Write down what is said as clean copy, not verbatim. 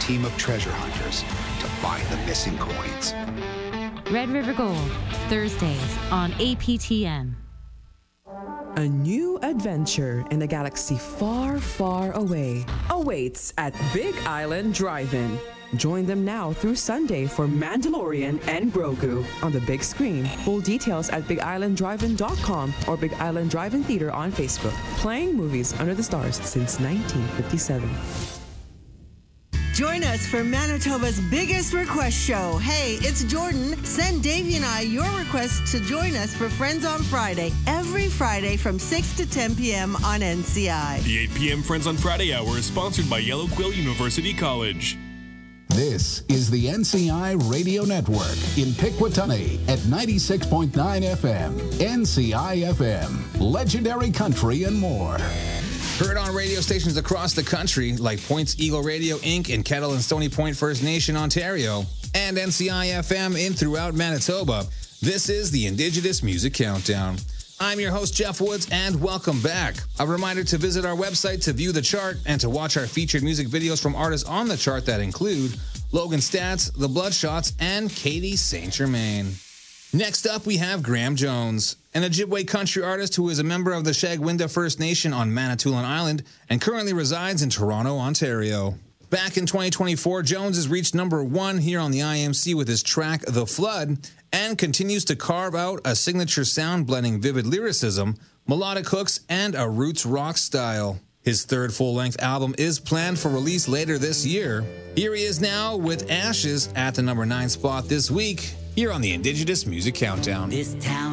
team of treasure hunters to find the missing coins. Red River Gold, Thursdays on APTN. A new adventure in a galaxy far, far away awaits at Big Island Drive-In. Join them now through Sunday for Mandalorian and Grogu on the big screen. Full details at BigIslandDriveIn.com or Big Island Drive-In Theater on Facebook. Playing movies under the stars since 1957. Join us for Manitoba's biggest request show. Hey, it's Jordan. Send Davey and I your request to join us for Friends on Friday, every Friday from 6 to 10 p.m. on NCI. The 8 p.m. Friends on Friday hour is sponsored by Yellow Quill University College. This is the NCI Radio Network in Pikwatani at 96.9 FM, NCI FM, legendary country and more. Heard on radio stations across the country like Points Eagle Radio Inc. in Kettle and Stony Point First Nation, Ontario, and NCI FM in throughout Manitoba. This is the Indigenous Music Countdown. I'm your host, Jeff Woods, and welcome back. A reminder to visit our website to view the chart and to watch our featured music videos from artists on the chart that include Logan Stats, The Bloodshots, and Katie St. Germain. Next up, we have Graham Jones, an Ojibwe country artist who is a member of the Shagwinda First Nation on Manitoulin Island and currently resides in Toronto, Ontario. Back in 2024, Jones has reached #1 here on the IMC with his track The Flood and continues to carve out a signature sound blending vivid lyricism, melodic hooks, and a roots rock style. His third full-length album is planned for release later this year. Here he is now with Ashes at the #9 spot this week here on the Indigenous Music Countdown. This town